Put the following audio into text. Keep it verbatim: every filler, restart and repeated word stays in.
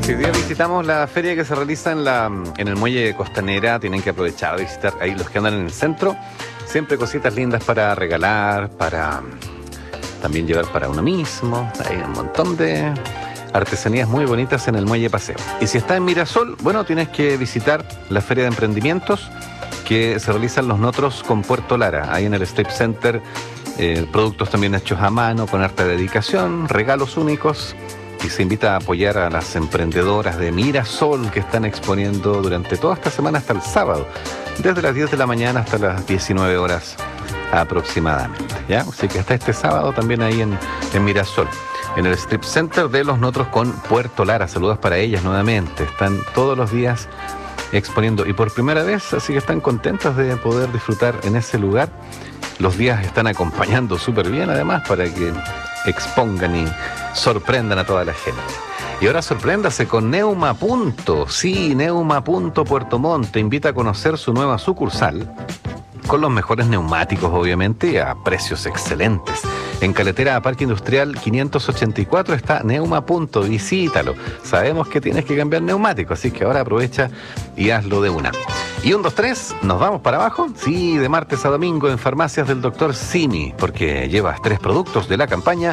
Si hoy día visitamos la feria que se realiza en, la, en el muelle Costanera, tienen que aprovechar de visitar ahí los que andan en el centro. Siempre cositas lindas para regalar, para también llevar para uno mismo. Hay un montón de artesanías muy bonitas en el muelle Paseo. Y si estás en Mirasol, bueno, tienes que visitar la feria de emprendimientos que se realizan los Notros con Puerto Lara, ahí en el Strip Center. Eh, productos también hechos a mano, con harta dedicación, regalos únicos. Y se invita a apoyar a las emprendedoras de Mirasol que están exponiendo durante toda esta semana hasta el sábado, desde las diez de la mañana hasta las diecinueve horas aproximadamente, ¿ya? Así que hasta este sábado también ahí en, en Mirasol, en el Strip Center de los Notros con Puerto Lara. Saludos para ellas nuevamente. Están todos los días exponiendo y por primera vez, así que están contentas de poder disfrutar en ese lugar. Los días están acompañando súper bien además para que expongan y sorprendan a toda la gente. Y ahora sorpréndase con Neuma Punto. Sí, Neuma Punto Puerto Montt te invita a conocer su nueva sucursal con los mejores neumáticos, obviamente, y a precios excelentes. En Caletera Parque Industrial quinientos ochenta y cuatro está Neuma Punto. Visítalo. Sabemos que tienes que cambiar neumáticos, así que ahora aprovecha y hazlo de una. Y un, dos, tres, ¿nos vamos para abajo? Sí, de martes a domingo en Farmacias del doctor Simi, porque llevas tres productos de la campaña